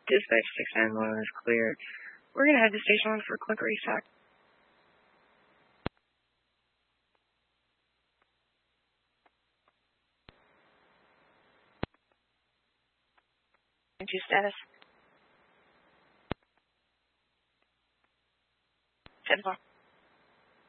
Dispatch 691 is clear. We're going to head to Station 1 for a quick restock. Entry status. 10-4.